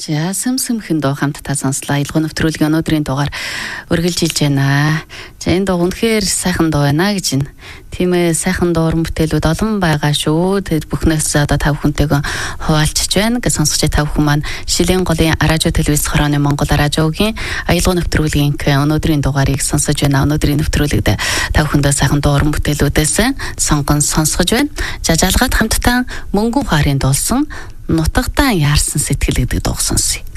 За сэм доо хамтдаа сонслоо. Аялал нэвтрүүлгийн өнөөдрийн дугаар үргэлжилж байна. За энэ дуу үнэхээр сайхан дуу байна гэж байна. Тийм ээ, сайхан дуу уран бүтээлүүд олон байгаа шүү. Тэгээд бүхнээс одоо тав хүнтэйгээ хуваалцж байна. Гэж сонсогч тав хүн маань Шилийн голын радио телевиз хорооны Монгол радиогийн аялал нэвтрүүлгийн өнөөдрийн дугаарыг сонсож байна. Өнөөдрийн нэвтрүүлэгт тав хүндээ сайхан дуу уран бүтээлүүдээс сонгон сонсгож байна. За жалгаад хамтдаа Мөнгөн хаарын дуулсан Нутагтаа яарсан сэтгэл гэдэг дуу сонсъё.